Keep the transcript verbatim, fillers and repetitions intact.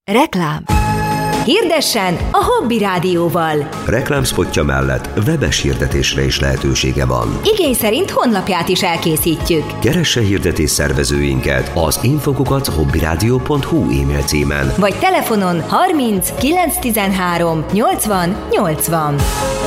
Reklám. Hirdessen a Hobby Rádióval. Reklámszpotja mellett webes hirdetésre is lehetősége van. Igény szerint honlapját is elkészítjük. Keresse hirdetés szervezőinket az info kukac hobbyradio pont hu e-mail címen. Vagy telefonon harminc kilenc tizenhárom nyolcvan nyolcvan.